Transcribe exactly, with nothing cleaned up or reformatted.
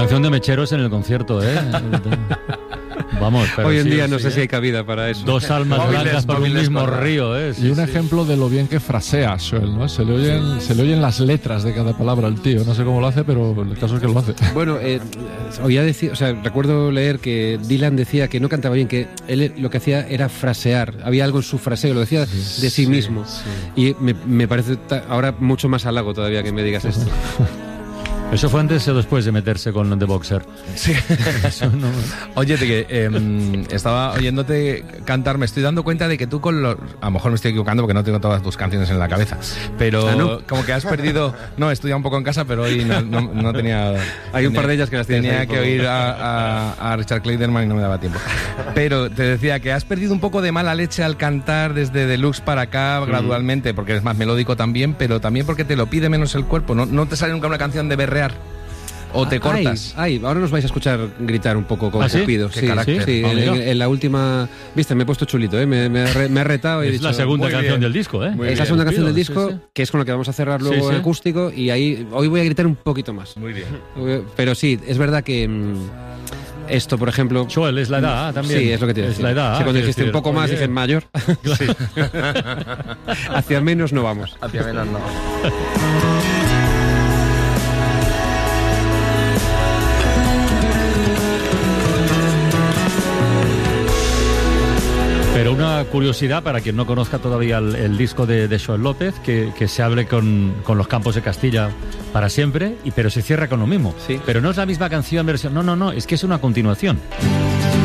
canción de mecheros en el concierto, ¿eh? Vamos, pero hoy en sí, día sí, no sé ¿eh? si hay cabida para eso. Dos almas Móviles, blancas por un móviles mismo para- río, ¿eh? Sí, Y un sí. ejemplo de lo bien que frasea Joel, ¿no? Se le oyen, se le oyen las letras de cada palabra al tío. No sé cómo lo hace, pero el caso es que lo hace. Bueno, eh, oía decir, o sea, recuerdo leer que Dylan decía que no cantaba bien, que él lo que hacía era frasear. Había algo en su fraseo, lo decía de sí, sí mismo. Sí. Y me, me parece ta- ahora mucho más halago todavía que me digas esto. ¿Eso fue antes o después de meterse con The Boxer? Sí. Eso no... Oye, que eh, estaba oyéndote cantar, me estoy dando cuenta de que tú con los... A lo mejor me estoy equivocando porque no tengo todas tus canciones en la cabeza, pero ¿Ah, no? como que has perdido... No, he estudiado un poco en casa, pero hoy no, no, no tenía... Hay un tenía, par de ellas que las tienes Tenía ahí que por- oír a, a, a Richard Clayderman y no me daba tiempo. Pero te decía que has perdido un poco de mala leche al cantar desde Deluxe para acá gradualmente, porque eres más melódico también, pero también porque te lo pide menos el cuerpo. No, no te sale nunca una canción de berrear. ¿O te Ah, cortas? Ay, ay, ahora nos vais a escuchar gritar un poco con ¿Ah, sí? Cupido. Qué Sí, carácter. sí, Ah, en, mira. en- en la última... Viste, me he puesto chulito, ¿eh? me, me, ha re- me ha retado y he Es dicho... la segunda muy canción bien. del disco, ¿eh? Muy Es la bien. segunda canción del Cupido, disco, sí, sí. que es con lo que vamos a cerrar luego Sí, sí. en acústico, y ahí hoy voy a gritar un poquito más. Muy bien. Pero sí, es verdad que mm, esto, por ejemplo... Joel, es la edad también. Sí, es lo que te Es decía. la edad. Sí, cuando quiero dijiste un decir, poco más, oye, dije mayor. Sí. Hacia menos no vamos. Hacia menos no. Pero una curiosidad para quien no conozca todavía el, el disco de, de Joel López, que, que se abre con, con los Campos de Castilla para siempre, y pero se cierra con lo mismo. Sí. Pero no es la misma canción versión, no, no, no, es que es una continuación.